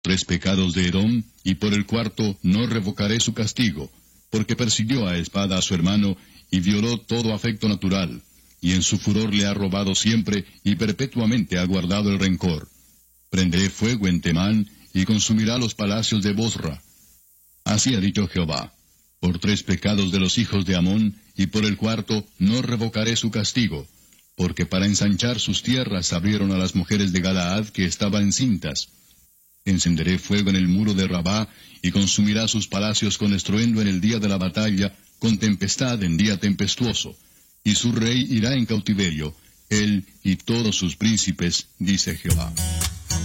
3 pecados de Edom, y por el cuarto no revocaré su castigo, porque persiguió a espada a su hermano, y violó todo afecto natural, y en su furor le ha robado siempre, y perpetuamente ha guardado el rencor. Prenderé fuego en Temán, y consumirá los palacios de Bosra. Así ha dicho Jehová: por 3 pecados de los hijos de Amón, y por el cuarto no revocaré su castigo, porque para ensanchar sus tierras abrieron a las mujeres de Galaad que estaban encintas. Encenderé fuego en el muro de Rabá, y consumirá sus palacios con estruendo en el día de la batalla, con tempestad en día tempestuoso. Y su rey irá en cautiverio, él y todos sus príncipes, dice Jehová.